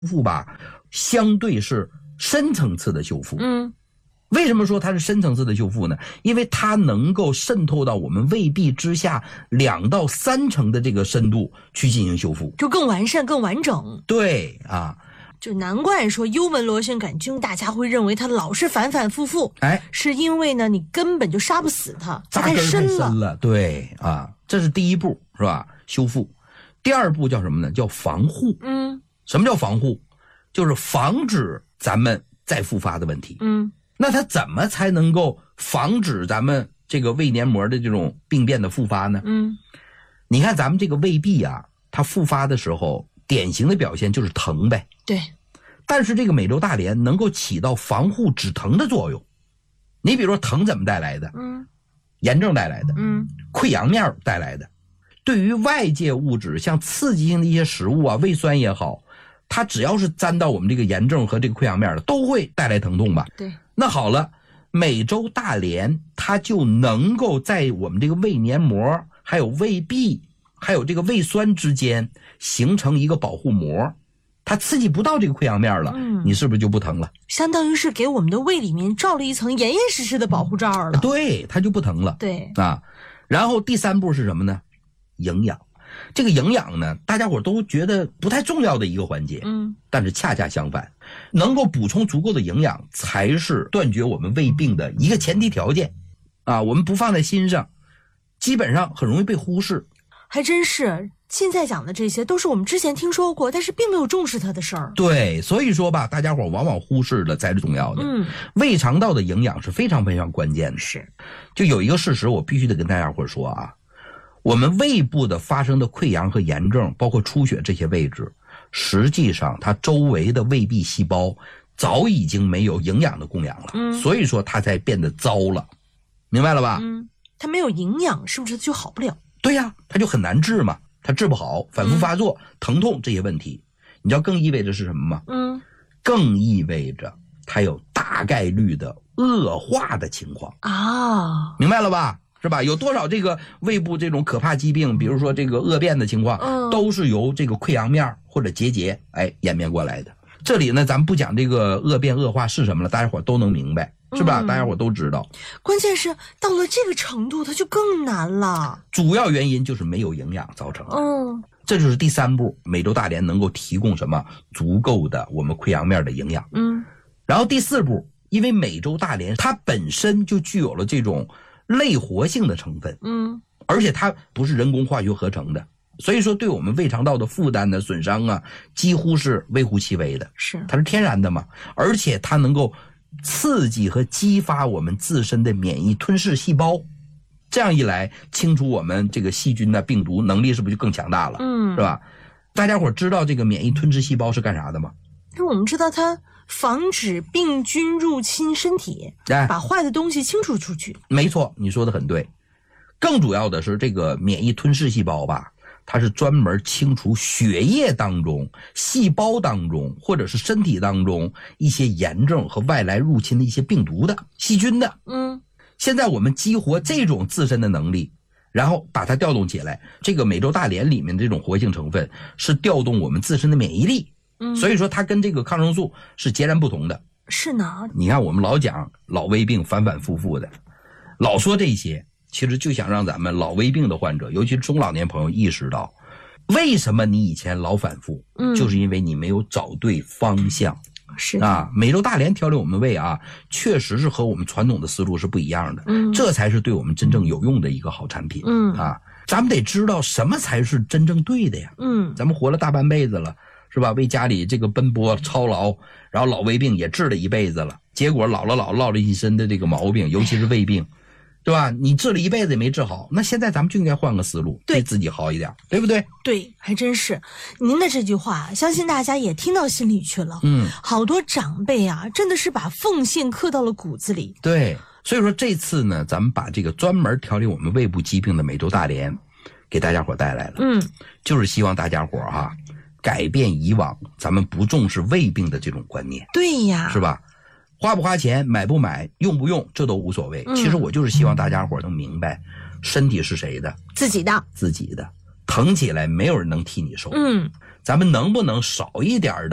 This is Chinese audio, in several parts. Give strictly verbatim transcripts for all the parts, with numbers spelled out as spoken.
复吧，相对是深层次的修复。 嗯， 为什么说它是深层次的修复呢？因为它能够渗透到我们胃壁之下两到三成的这个深度去进行修复， 就更完善、更完整。 对啊。 就难怪说幽门螺旋杆菌大家会认为它老是反反复复， 哎， 是因为呢你根本就杀不死它，它太深了。 太深了，对啊，这是第一步，是吧？修复。第二步叫什么呢？叫防护。 嗯， 什么叫防护？就是防止咱们再复发的问题。 嗯， 那它怎么才能够防止咱们这个胃黏膜的这种病变的复发呢？ 嗯， 你看咱们这个胃壁啊，它复发的时候，典型的表现就是疼呗。 对。 但是这个美洲大莲能够起到防护止疼的作用。你比如说疼怎么带来的？ 嗯， 炎症带来的， 嗯， 溃疡面带来的。对于外界物质，像刺激性的一些食物啊，胃酸也好，它只要是沾到我们这个炎症和这个溃疡面的，都会带来疼痛吧？ 对。 那好了，美洲大莲它就能够在我们这个胃黏膜、还有胃壁、还有这个胃酸之间形成一个保护膜。它刺激不到这个溃疡面了，嗯，你是不是就不疼了？ 相当于是给我们的胃里面罩了一层严严实实的保护罩了。 对，它就不疼了。 对啊，然后第三步是什么呢？营养。这个营养呢，大家伙都觉得不太重要的一个环节， 嗯， 但是恰恰相反，能够补充足够的营养，才是断绝我们胃病的一个前提条件。啊，我们不放在心上，基本上很容易被忽视。 还真是。现在讲的这些都是我们之前听说过，但是并没有重视它的事儿。 对，所以说吧，大家伙往往忽视了才是重要的。 嗯， 胃肠道的营养是非常非常关键的。 是， 就有一个事实，我必须得跟大家伙说啊，我们胃部的发生的溃疡和炎症，包括出血这些位置，实际上它周围的胃壁细胞早已经没有营养的供养了， 嗯， 所以说它才变得糟了，明白了吧？ 嗯，它没有营养，是不是就好不了？ 对呀，它就很难治嘛。它治不好，反复发作、嗯、疼痛这些问题，你知道更意味着是什么吗？ 嗯， 更意味着它有大概率的恶化的情况啊， 明白了吧？是吧？有多少这个胃部这种可怕疾病，比如说这个恶变的情况， 嗯， 都是由这个溃疡面或者结节哎演变过来的。这里呢，咱们不讲这个恶变恶化是什么了，大家伙都能明白。是吧？嗯、大家伙都知道。 关键是到了这个程度，它就更难了。 主要原因就是没有营养造成的。 嗯， 这就是第三步，美洲大莲能够提供什么足够的我们溃疡面的营养。 嗯， 然后第四步，因为美洲大莲它本身就具有了这种类活性的成分。 嗯， 而且它不是人工化学合成的，所以说对我们胃肠道的负担的损伤啊，几乎是微乎其微的。 是， 它是天然的嘛，而且它能够刺激和激发我们自身的免疫吞噬细胞，这样一来，清除我们这个细菌的病毒能力是不是就更强大了？ 嗯， 是吧？大家伙知道这个免疫吞噬细胞是干啥的吗？ 那我们知道它防止病菌入侵身体， 哎， 把坏的东西清除出去。 没错，你说的很对。更主要的是这个免疫吞噬细胞吧，它是专门清除血液当中、细胞当中或者是身体当中一些炎症和外来入侵的一些病毒的、细菌的。 嗯， 现在我们激活这种自身的能力，然后把它调动起来。这个美洲大莲里面的这种活性成分是调动我们自身的免疫力。 嗯， 所以说它跟这个抗生素是截然不同的。 是呢， 你看我们老讲老胃病反反复复的，老说这些，其实就想让咱们老胃病的患者，尤其是中老年朋友意识到，为什么你以前老反复， 嗯， 就是因为你没有找对方向。 是啊，美洲大莲调理我们胃啊，确实是和我们传统的思路是不一样的。 嗯， 这才是对我们真正有用的一个好产品。 嗯啊，咱们得知道什么才是真正对的呀。 嗯， 咱们活了大半辈子了，是吧？为家里这个奔波操劳，然后老胃病也治了一辈子了，结果老了老落了一身的这个毛病，尤其是胃病。对吧？你治了一辈子也没治好，那现在咱们就应该换个思路，对自己好一点，对不对？ 对，还真是。您的这句话，相信大家也听到心里去了。 嗯， 好多长辈啊，真的是把奉献刻到了骨子里。 对，所以说这次呢，咱们把这个专门调理我们胃部疾病的美洲大莲给大家伙带来了。 嗯， 就是希望大家伙哈、啊，改变以往咱们不重视胃病的这种观念。 对呀， 是吧？花不花钱，买不买，用不用，这都无所谓。 嗯、 其实我就是希望大家伙能明白，身体是谁的？ 自己的， 自己的。疼起来没有人能替你受。 嗯， 咱们能不能少一点的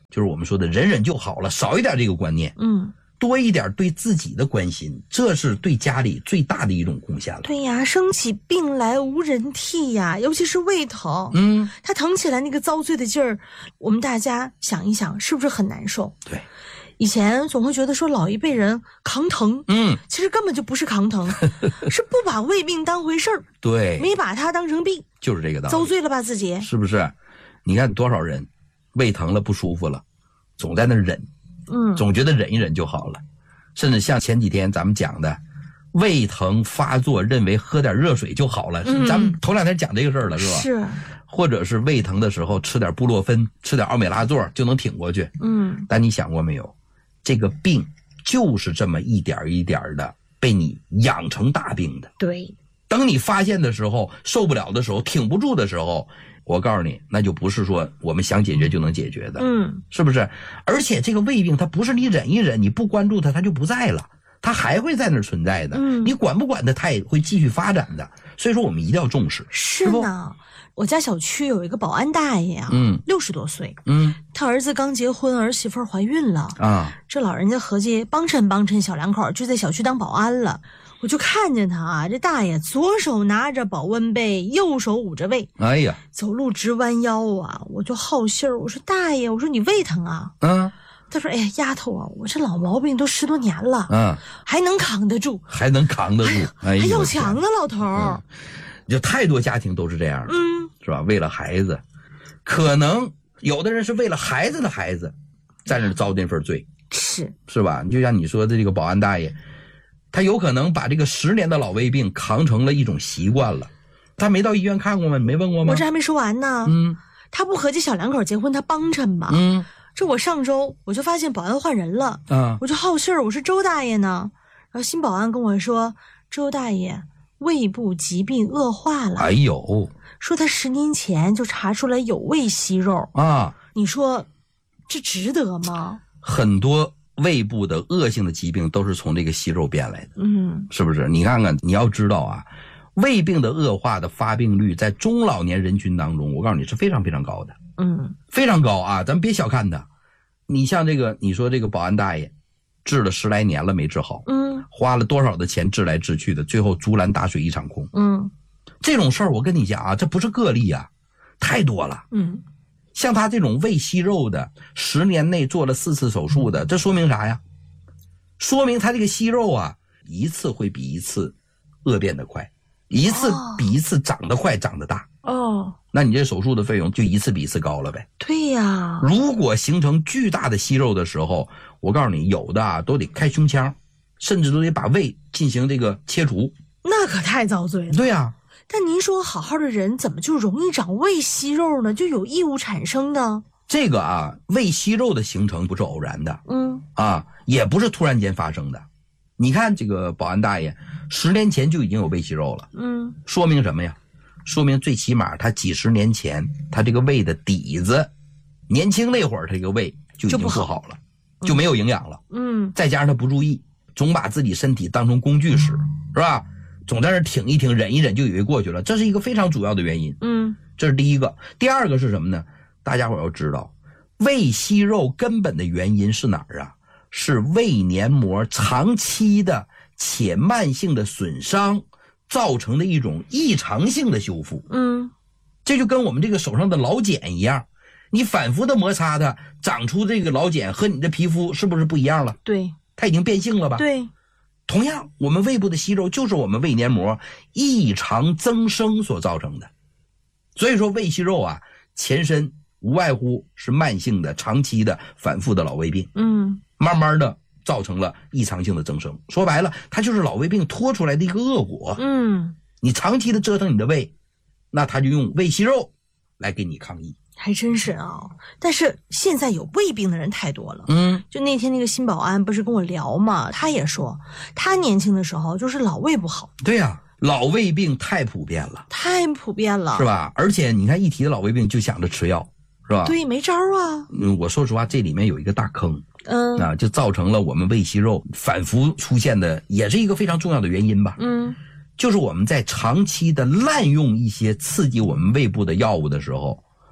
就是我们说的忍忍就好了，少一点这个观念， 嗯， 多一点对自己的关心，这是对家里最大的一种贡献了。 对呀，生起病来无人替呀，尤其是胃疼， 嗯， 他疼起来那个遭罪的劲儿，我们大家想一想，是不是很难受？ 对。 以前总会觉得说老一辈人扛疼， 嗯， 其实根本就不是扛疼，是不把胃病当回事儿， 对， 没把它当成病， 就是这个道理， 遭罪了吧自己， 是不是？你看多少人胃疼了不舒服了，总在那忍， 嗯， 总觉得忍一忍就好了，甚至像前几天咱们讲的，胃疼发作认为喝点热水就好了，嗯、咱们头两天讲这个事儿了，是吧？ 是。 或者是胃疼的时候吃点布洛芬，吃点奥美拉唑就能挺过去， 嗯， 但你想过没有？这个病就是这么一点一点的被你养成大病的。 对， 等你发现的时候，受不了的时候，挺不住的时候，我告诉你，那就不是说我们想解决就能解决的， 嗯， 是不是？而且这个胃病它不是你忍一忍，你不关注它，它就不在了，它还会在那儿存在的。 嗯， 你管不管它，它也会继续发展的。所以说，我们一定要重视。 是呢。我家小区有一个保安大爷啊， 嗯， 六十多岁， 嗯， 他儿子刚结婚，儿媳妇怀孕了啊， 这老人家合计帮衬帮衬小两口，就在小区当保安了。我就看见他啊，这大爷左手拿着保温杯，右手捂着胃， 哎呀， 走路直弯腰啊，我就好信儿，我说大爷，我说你胃疼啊？ 嗯， 他说哎呀丫头啊，我这老毛病都十多年了， 嗯， 还能扛得住， 还能扛得住，哎， 还要强呢，老头儿。 嗯，就太多家庭都是这样的， 嗯， 是吧？为了孩子，可能有的人是为了孩子的孩子，在那遭那份罪， 是是吧？就像你说的这个保安大爷，他有可能把这个十年的老胃病扛成了一种习惯了。他没到医院看过吗？你没问过吗？ 我这还没说完呢。 嗯， 他不合计小两口结婚，他帮衬吗？ 嗯， 这我上周我就发现保安换人了， 啊， 我就好信儿，我是周大爷呢。然后新保安跟我说，周大爷胃部疾病恶化了， 哎呦， 说他十年前就查出来有胃息肉啊， 你说这值得吗？ 很多胃部的恶性的疾病都是从这个息肉变来的， 嗯， 是不是？你看看，你要知道啊，胃病的恶化的发病率在中老年人群当中，我告诉你是非常非常高的， 嗯， 非常高啊，咱们别小看它。你像这个，你说这个保安大爷治了十来年了没治好， 嗯， 花了多少的钱治来治去的，最后竹篮打水一场空。 嗯， 这种事儿我跟你讲啊，这不是个例啊，太多了。 嗯， 像他这种胃息肉的，十年内做了四次手术的，这说明啥呀？说明他这个息肉啊，一次会比一次恶变得快，一次比一次长得快，长得大。 哦， 那你这手术的费用就一次比一次高了呗。 对呀， 如果形成巨大的息肉的时候，我告诉你，有的啊都得开胸腔，甚至都得把胃进行这个切除。 那可太遭罪了。 对呀、啊。 但您说好好的人怎么就容易长胃息肉呢？就有异物产生呢？ 这个啊，胃息肉的形成不是偶然的， 嗯， 啊，也不是突然间发生的。你看这个保安大爷，十年前就已经有胃息肉了， 嗯， 说明什么呀？说明最起码他几十年前他这个胃的底子，年轻那会儿他这个胃就已经不好了，就没有营养了， 嗯， 再加上他不注意，总把自己身体当成工具使，是吧？总在那挺一挺，忍一忍就以为过去了，这是一个非常主要的原因。 嗯， 这是第一个。第二个是什么呢？大家伙要知道，胃息肉根本的原因是哪儿啊？是胃黏膜长期的且慢性的损伤造成的一种异常性的修复。 嗯， 这就跟我们这个手上的老茧一样，你反复的摩擦它，长出这个老茧和你的皮肤是不是不一样了？ 对， 它已经变性了吧？ 对。 同样，我们胃部的息肉就是我们胃黏膜异常增生所造成的。所以说胃息肉啊，前身无外乎是慢性的、长期的、反复的老胃病， 嗯， 慢慢的造成了异常性的增生。说白了，它就是老胃病拖出来的一个恶果。 嗯， 你长期的折腾你的胃，那它就用胃息肉来给你抗议。 还真是啊，但是现在有胃病的人太多了。 嗯， 就那天那个新保安不是跟我聊嘛，他也说他年轻的时候就是老胃不好。 对呀、啊，老胃病太普遍了， 太普遍了， 是吧？而且你看一提到老胃病就想着吃药，是吧？ 对，没招啊。 嗯，我说实话，这里面有一个大坑， 嗯啊，就造成了我们胃息肉反复出现的，也是一个非常重要的原因吧。 嗯， 就是我们在长期的滥用一些刺激我们胃部的药物的时候，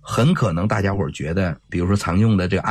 很可能大家伙儿觉得，比如说常用的这个